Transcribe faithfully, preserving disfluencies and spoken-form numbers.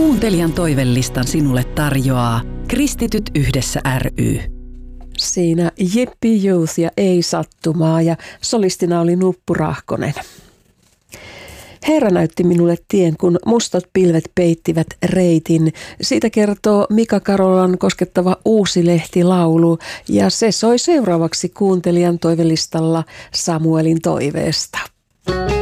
Kuuntelijan toivelistan sinulle tarjoaa Kristityt yhdessä ry. Siinä Jippi Youth ja Ei sattumaa ja solistina oli Nuppu Rahkonen. Herra näytti minulle tien, kun mustat pilvet peittivät reitin. Siitä kertoo Mika Karolan koskettava uusi lehtilaulu ja se soi seuraavaksi kuuntelijan toivelistalla Samuelin toiveesta.